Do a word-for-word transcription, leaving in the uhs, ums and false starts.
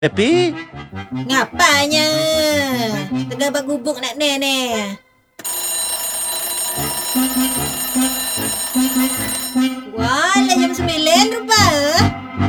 Pepi? Ngapanya? Tengah bergubuk nak ni ni. Wah, lah jam sembilan rupa.